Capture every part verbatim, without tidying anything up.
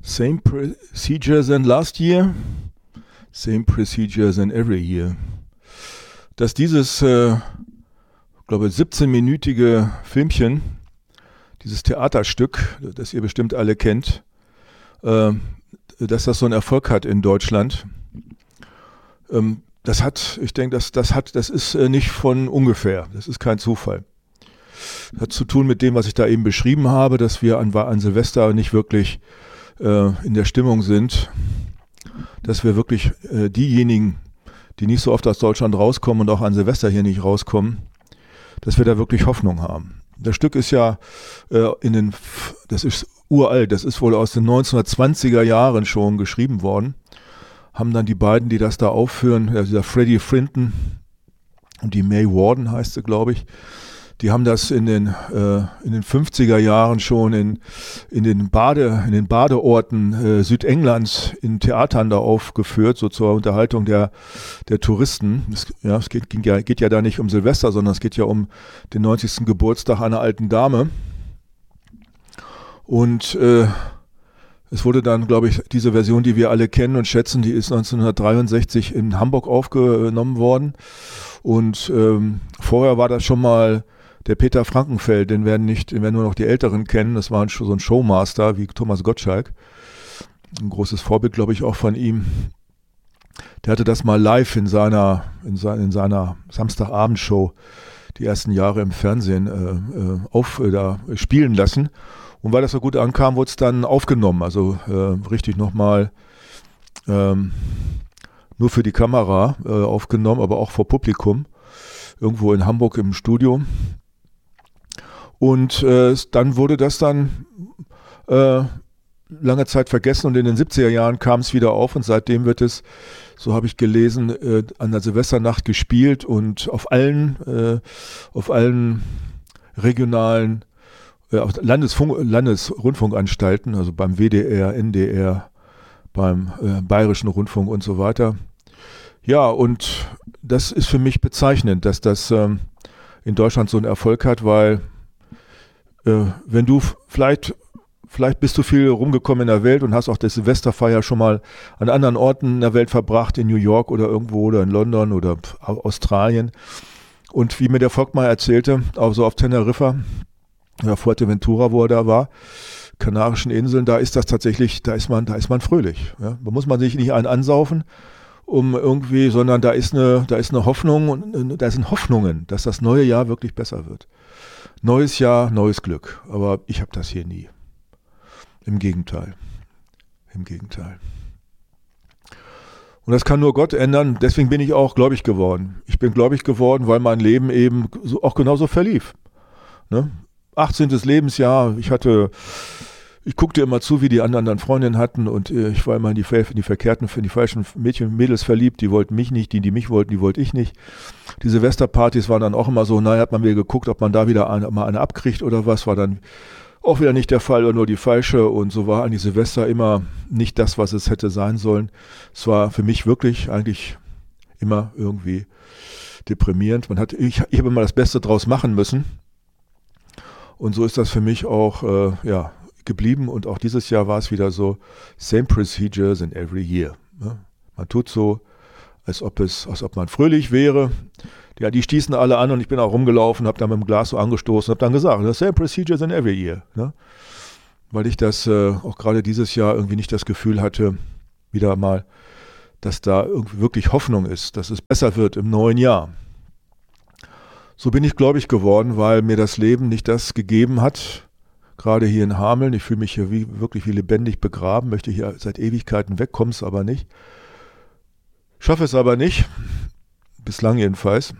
Same procedure than last year, same procedure than every year. Dass dieses, äh, glaube siebzehnminütige Filmchen, dieses Theaterstück, das ihr bestimmt alle kennt, äh, dass das so einen Erfolg hat in Deutschland, ähm, das hat, ich denke, das, das hat, das ist äh, nicht von ungefähr, das ist kein Zufall. Das hat zu tun mit dem, was ich da eben beschrieben habe, dass wir an, an Silvester nicht wirklich äh, in der Stimmung sind, dass wir wirklich äh, diejenigen, die nicht so oft aus Deutschland rauskommen und auch an Silvester hier nicht rauskommen, dass wir da wirklich Hoffnung haben. Das Stück ist ja äh, in den, das ist uralt, das ist wohl aus den neunzehnhundertzwanziger Jahren schon geschrieben worden. Haben dann die beiden, die das da aufführen, ja, dieser Freddie Frinton und die May Warden heißt sie, glaube ich, die haben das in den, äh, in den fünfziger Jahren schon in, in, den, Bade, in den Badeorten äh, Südenglands in Theatern da aufgeführt, so zur Unterhaltung der, der Touristen. Es, ja, es geht, ging ja, geht ja da nicht um Silvester, sondern es geht ja um den neunzigsten Geburtstag einer alten Dame. Und äh, es wurde dann, glaube ich, diese Version, die wir alle kennen und schätzen, die ist neunzehnhundertdreiundsechzig in Hamburg aufgenommen worden. Und ähm, vorher war das schon mal der Peter Frankenfeld, den werden nicht, den werden nur noch die Älteren kennen. Das war ein, so ein Showmaster wie Thomas Gottschalk. Ein großes Vorbild, glaube ich, auch von ihm. Der hatte das mal live in seiner, in seiner, in seiner Samstagabendshow die ersten Jahre im Fernsehen äh, auf, äh, da spielen lassen. Und weil das so gut ankam, wurde es dann aufgenommen, also äh, richtig nochmal ähm, nur für die Kamera äh, aufgenommen, aber auch vor Publikum, irgendwo in Hamburg im Studio. Und äh, dann wurde das dann äh, lange Zeit vergessen und in den siebziger Jahren kam es wieder auf und seitdem wird es, so habe ich gelesen, äh, an der Silvesternacht gespielt und auf allen, äh, auf allen regionalen Landesfunk- Landesrundfunkanstalten, also beim W D R, N D R, beim äh, Bayerischen Rundfunk und so weiter. Ja, und das ist für mich bezeichnend, dass das ähm, in Deutschland so einen Erfolg hat, weil äh, wenn du f- vielleicht, vielleicht bist du viel rumgekommen in der Welt und hast auch das Silvesterfeier schon mal an anderen Orten in der Welt verbracht, in New York oder irgendwo oder in London oder Australien. Und wie mir der Volkmar erzählte, auch so auf Teneriffa, ja, Fuerteventura, wo er da war, Kanarischen Inseln, da ist das tatsächlich, da ist man, da ist man fröhlich. Ja. Da muss man sich nicht einen ansaufen, um irgendwie, sondern da ist eine, da ist eine Hoffnung und da sind Hoffnungen, dass das neue Jahr wirklich besser wird. Neues Jahr, neues Glück. Aber ich habe das hier nie. Im Gegenteil. Im Gegenteil. Und das kann nur Gott ändern. Deswegen bin ich auch gläubig geworden. Ich bin gläubig geworden, weil mein Leben eben so, auch genauso verlief. Ne? achtzehntes Lebensjahr, ich hatte, ich guckte immer zu, wie die anderen dann Freundinnen hatten und äh, ich war immer in die, in die verkehrten, in die falschen Mädchen und Mädels verliebt, die wollten mich nicht, die, die mich wollten, die wollte ich nicht. Die Silvesterpartys waren dann auch immer so, naja, hat man wieder geguckt, ob man da wieder eine, mal eine abkriegt oder was, war dann auch wieder nicht der Fall oder nur die falsche und so war eigentlich Silvester immer nicht das, was es hätte sein sollen. Es war für mich wirklich eigentlich immer irgendwie deprimierend. Man hat, ich, ich habe immer das Beste draus machen müssen. Und so ist das für mich auch äh, ja, geblieben und auch dieses Jahr war es wieder so, same procedures in every year. Ne? Man tut so, als ob es, als ob man fröhlich wäre. Ja, die stießen alle an und ich bin auch rumgelaufen, habe dann mit dem Glas so angestoßen, habe dann gesagt, same procedures in every year. Ne? Weil ich das äh, auch gerade dieses Jahr irgendwie nicht das Gefühl hatte, wieder mal, dass da irgendwie wirklich Hoffnung ist, dass es besser wird im neuen Jahr. So bin ich gläubig geworden, weil mir das Leben nicht das gegeben hat, gerade hier in Hameln. Ich fühle mich hier wie, wirklich wie lebendig begraben, möchte hier seit Ewigkeiten weg, komme es aber nicht. Schaffe es aber nicht, bislang jedenfalls.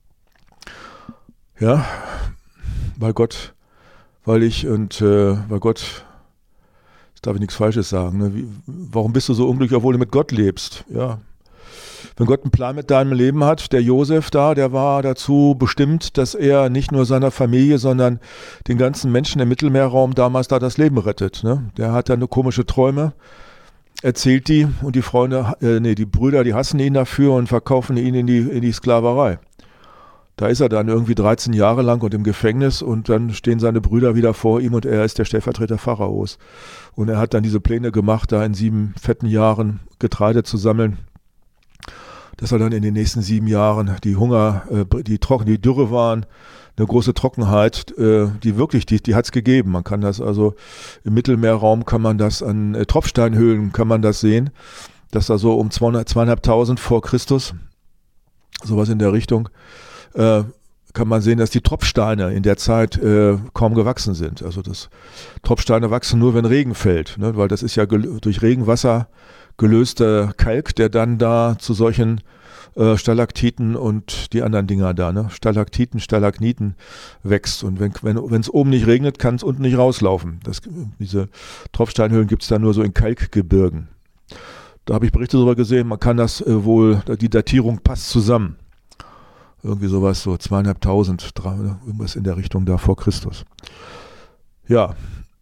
Ja, weil Gott, weil ich und äh, weil Gott, jetzt darf ich nichts Falsches sagen, ne? Wie, warum bist du so unglücklich, obwohl du mit Gott lebst? Ja. Wenn Gott einen Plan mit deinem Leben hat, der Josef da, der war dazu bestimmt, dass er nicht nur seiner Familie, sondern den ganzen Menschen im Mittelmeerraum damals da das Leben rettet. Ne? Der hat dann eine komische Träume, erzählt die und die Freunde, äh, nee, die Brüder, die hassen ihn dafür und verkaufen ihn in die, in die Sklaverei. Da ist er dann irgendwie dreizehn Jahre lang und im Gefängnis und dann stehen seine Brüder wieder vor ihm und er ist der Stellvertreter Pharaos. Und er hat dann diese Pläne gemacht, da in sieben fetten Jahren Getreide zu sammeln, dass er dann in den nächsten sieben Jahren die Hunger, äh, die trocken, die Dürre waren, eine große Trockenheit, äh, die wirklich, die, die hat es gegeben. Man kann das also im Mittelmeerraum kann man das an äh, Tropfsteinhöhlen kann man das sehen, dass da so um zweihundert, zweitausendfünfhundert vor Christus, sowas in der Richtung, äh, kann man sehen, dass die Tropfsteine in der Zeit äh, kaum gewachsen sind. Also das Tropfsteine wachsen nur, wenn Regen fällt, ne? Weil das ist ja gel- durch Regenwasser gelöster Kalk, der dann da zu solchen äh, Stalaktiten und die anderen Dinger da, ne? Stalaktiten, Stalagniten wächst. Und wenn wenn wenn es oben nicht regnet, kann es unten nicht rauslaufen. Das, diese Tropfsteinhöhlen gibt es da nur so in Kalkgebirgen. Da habe ich Berichte darüber gesehen, man kann das äh, wohl, die Datierung passt zusammen. Irgendwie sowas, so zweieinhalbtausend, irgendwas in der Richtung da vor Christus. Ja,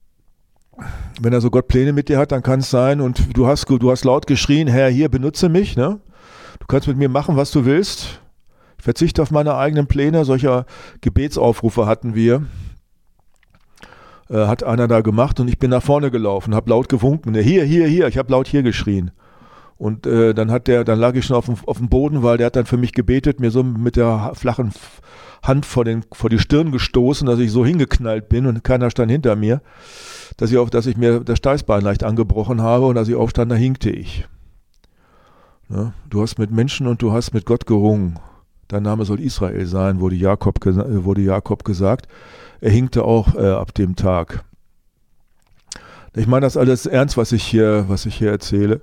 wenn also Gott Pläne mit dir hat, dann kann es sein und du hast, du hast laut geschrien, Herr, hier, benutze mich, ne? Du kannst mit mir machen, was du willst. Ich verzichte auf meine eigenen Pläne. Solcher Gebetsaufrufe hatten wir. Äh, hat einer da gemacht und ich bin nach vorne gelaufen, habe laut gewunken. Hier, hier, hier. Ich habe laut hier geschrien. Und äh, dann hat der, dann lag ich schon auf dem, auf dem Boden, weil der hat dann für mich gebetet, mir so mit der flachen Hand vor, den, vor die Stirn gestoßen, dass ich so hingeknallt bin und keiner stand hinter mir, dass ich, auf, dass ich mir das Steißbein leicht angebrochen habe und als ich aufstand, da hinkte ich. Ne? Du hast mit Menschen und du hast mit Gott gerungen. Dein Name soll Israel sein, wurde Jakob, wurde Jakob gesagt. Er hinkte auch äh, ab dem Tag. Ich meine das alles ernst, was ich hier, was ich hier erzähle.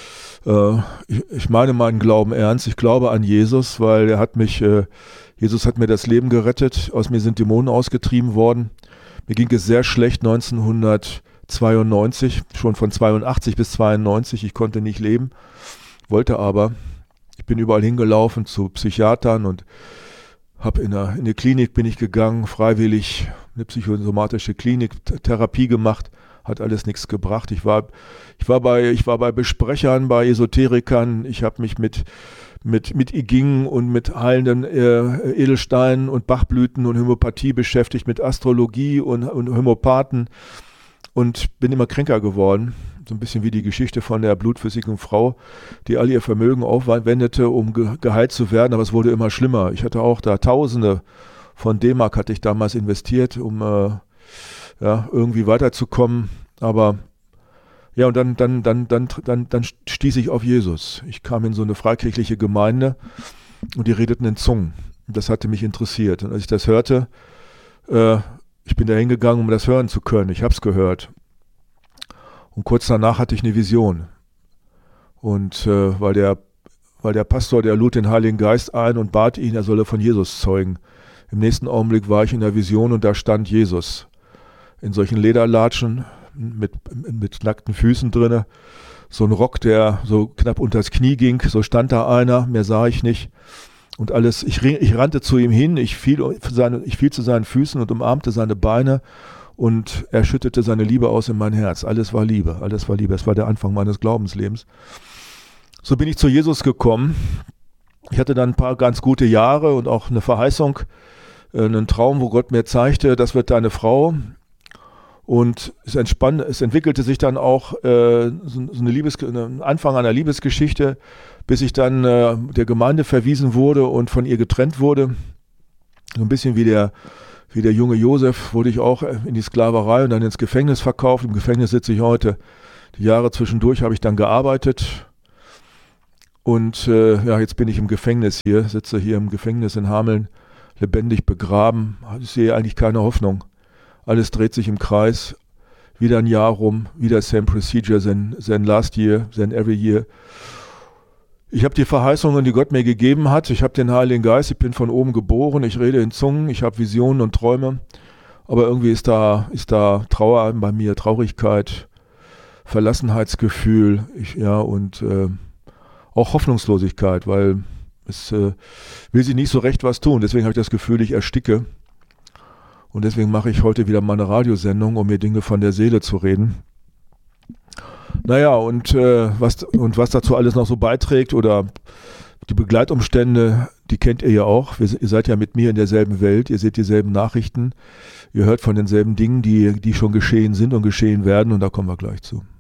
Ich meine meinen Glauben ernst. Ich glaube an Jesus, weil er hat mich, Jesus hat mir das Leben gerettet. Aus mir sind Dämonen ausgetrieben worden. Mir ging es sehr schlecht neunzehnhundertzweiundneunzig, schon von zweiundachtzig bis zweiundneunzig. Ich konnte nicht leben, wollte aber. Ich bin überall hingelaufen zu Psychiatern und habe in eine, in eine Klinik bin ich gegangen, freiwillig, eine psychosomatische Klinik, Therapie gemacht. Hat alles nichts gebracht. Ich war, ich war bei, ich war bei Besprechern, bei Esoterikern. Ich habe mich mit, mit, mit I Ging und mit heilenden äh, Edelsteinen und Bachblüten und Homöopathie beschäftigt, mit Astrologie und, und Homöopathen und bin immer kränker geworden. So ein bisschen wie die Geschichte von der blutflüssigen Frau, die all ihr Vermögen aufwendete, um ge- geheilt zu werden, aber es wurde immer schlimmer. Ich hatte auch da Tausende von D-Mark hatte ich damals investiert, um äh, ja, irgendwie weiterzukommen, aber ja, und dann, dann, dann, dann, dann, dann stieß ich auf Jesus. Ich kam in so eine freikirchliche Gemeinde und die redeten in Zungen. Das hatte mich interessiert. Und als ich das hörte, äh, ich bin da hingegangen, um das hören zu können. Ich habe es gehört. Und kurz danach hatte ich eine Vision. Und äh, weil der, weil der Pastor, der lud den Heiligen Geist ein und bat ihn, er solle von Jesus zeugen. Im nächsten Augenblick war ich in der Vision und da stand Jesus. In solchen Lederlatschen mit, mit nackten Füßen drinne, so ein Rock, der so knapp unter das Knie ging, so stand da einer, mehr sah ich nicht und alles, ich, ich rannte zu ihm hin, ich fiel, seine, ich fiel zu seinen Füßen und umarmte seine Beine und er schüttete seine Liebe aus in mein Herz, alles war Liebe, alles war Liebe, es war der Anfang meines Glaubenslebens. So bin ich zu Jesus gekommen, ich hatte dann ein paar ganz gute Jahre und auch eine Verheißung, einen Traum, wo Gott mir zeigte, das wird deine Frau. Und es, entspann, es entwickelte sich dann auch äh, so, so eine Liebes, ein Anfang einer Liebesgeschichte, bis ich dann äh, der Gemeinde verwiesen wurde und von ihr getrennt wurde. So ein bisschen wie der, wie der junge Josef wurde ich auch in die Sklaverei und dann ins Gefängnis verkauft. Im Gefängnis sitze ich heute. Die Jahre zwischendurch habe ich dann gearbeitet. Und äh, ja, jetzt bin ich im Gefängnis hier, sitze hier im Gefängnis in Hameln, lebendig begraben. Ich sehe eigentlich keine Hoffnung. Alles dreht sich im Kreis, wieder ein Jahr rum, wieder same procedure, than, than last year, than every year. Ich habe die Verheißungen, die Gott mir gegeben hat. Ich habe den Heiligen Geist, ich bin von oben geboren, ich rede in Zungen, ich habe Visionen und Träume. Aber irgendwie ist da, ist da Trauer bei mir, Traurigkeit, Verlassenheitsgefühl, ich, ja, und äh, auch Hoffnungslosigkeit, weil es äh, will sich nicht so recht was tun. Deswegen habe ich das Gefühl, ich ersticke. Und deswegen mache ich heute wieder mal eine Radiosendung, um mir Dinge von der Seele zu reden. Naja, und, äh, was, und was dazu alles noch so beiträgt oder Die Begleitumstände, die kennt ihr ja auch. Wir, ihr seid ja mit mir in derselben Welt, ihr seht dieselben Nachrichten, ihr hört von denselben Dingen, die, die schon geschehen sind und geschehen werden, und da kommen wir gleich zu.